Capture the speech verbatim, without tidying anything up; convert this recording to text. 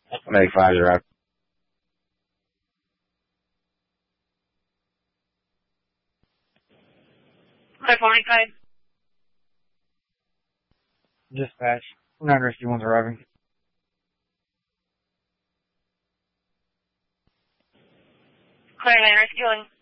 Make five zero. Five forty-five. Dispatch. nine rescue one's arriving. Clear nine rescuing.